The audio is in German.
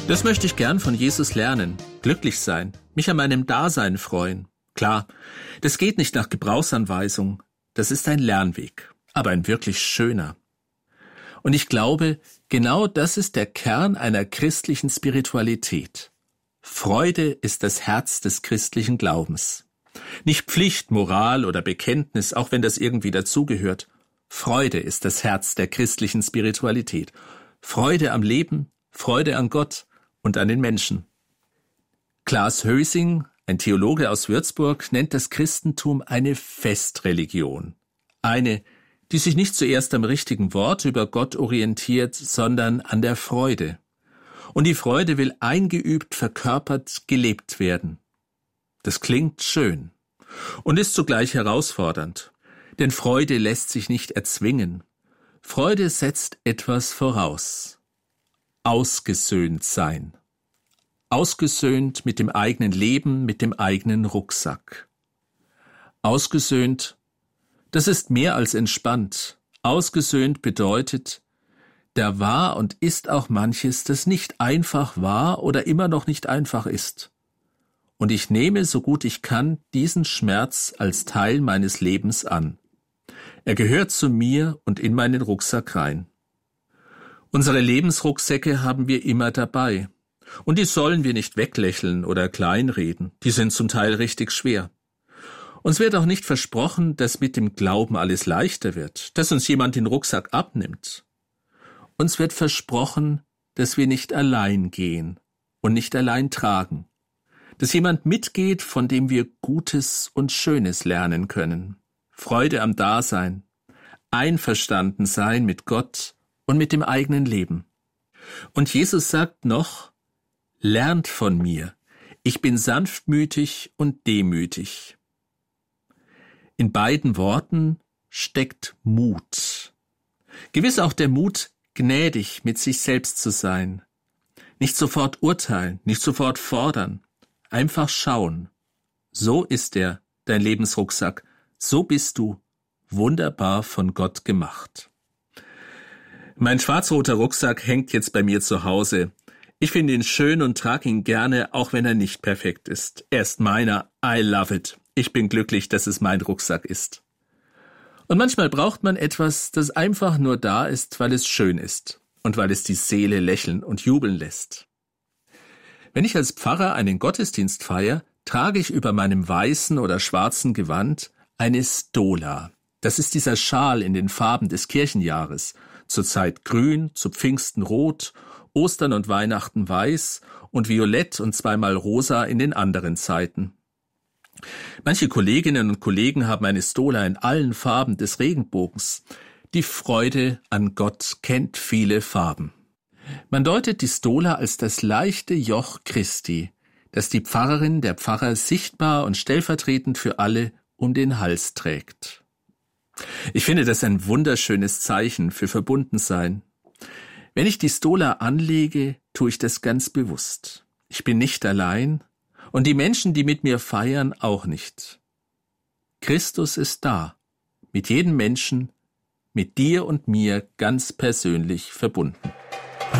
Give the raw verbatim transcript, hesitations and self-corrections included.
Das möchte ich gern von Jesus lernen, glücklich sein, mich an meinem Dasein freuen. Klar, das geht nicht nach Gebrauchsanweisung, das ist ein Lernweg, aber ein wirklich schöner. Und ich glaube, genau das ist der Kern einer christlichen Spiritualität. Freude ist das Herz des christlichen Glaubens. Nicht Pflicht, Moral oder Bekenntnis, auch wenn das irgendwie dazugehört. Freude ist das Herz der christlichen Spiritualität. Freude am Leben, Freude an Gott und an den Menschen. Klaas Hösing, ein Theologe aus Würzburg, nennt das Christentum eine Festreligion. Eine, die sich nicht zuerst am richtigen Wort über Gott orientiert, sondern an der Freude. Und die Freude will eingeübt, verkörpert, gelebt werden. Das klingt schön und ist zugleich herausfordernd, denn Freude lässt sich nicht erzwingen. Freude setzt etwas voraus. Ausgesöhnt sein. Ausgesöhnt mit dem eigenen Leben, mit dem eigenen Rucksack. Ausgesöhnt, das ist mehr als entspannt. Ausgesöhnt bedeutet, da war und ist auch manches, das nicht einfach war oder immer noch nicht einfach ist. Und ich nehme, so gut ich kann, diesen Schmerz als Teil meines Lebens an. Er gehört zu mir und in meinen Rucksack rein. Unsere Lebensrucksäcke haben wir immer dabei. Und die sollen wir nicht weglächeln oder kleinreden. Die sind zum Teil richtig schwer. Uns wird auch nicht versprochen, dass mit dem Glauben alles leichter wird, dass uns jemand den Rucksack abnimmt. Uns wird versprochen, dass wir nicht allein gehen und nicht allein tragen. Dass jemand mitgeht, von dem wir Gutes und Schönes lernen können. Freude am Dasein, einverstanden sein mit Gott und mit dem eigenen Leben. Und Jesus sagt noch, lernt von mir, ich bin sanftmütig und demütig. In beiden Worten steckt Mut. Gewiss auch der Mut, gnädig mit sich selbst zu sein. Nicht sofort urteilen, nicht sofort fordern, einfach schauen. So ist er, dein Lebensrucksack, so bist du, wunderbar von Gott gemacht. Mein schwarz-roter Rucksack hängt jetzt bei mir zu Hause. Ich finde ihn schön und trage ihn gerne, auch wenn er nicht perfekt ist. Er ist meiner, I love it. Ich bin glücklich, dass es mein Rucksack ist. Und manchmal braucht man etwas, das einfach nur da ist, weil es schön ist und weil es die Seele lächeln und jubeln lässt. Wenn ich als Pfarrer einen Gottesdienst feiere, trage ich über meinem weißen oder schwarzen Gewand eine Stola. Das ist dieser Schal in den Farben des Kirchenjahres. Zurzeit grün, zu Pfingsten rot, Ostern und Weihnachten weiß und violett und zweimal rosa in den anderen Zeiten. Manche Kolleginnen und Kollegen haben eine Stola in allen Farben des Regenbogens. Die Freude an Gott kennt viele Farben. Man deutet die Stola als das leichte Joch Christi, das die Pfarrerin, der Pfarrer sichtbar und stellvertretend für alle um den Hals trägt. Ich finde das ein wunderschönes Zeichen für Verbundensein. Wenn ich die Stola anlege, tue ich das ganz bewusst. Ich bin nicht allein und die Menschen, die mit mir feiern, auch nicht. Christus ist da, mit jedem Menschen, mit dir und mir ganz persönlich verbunden.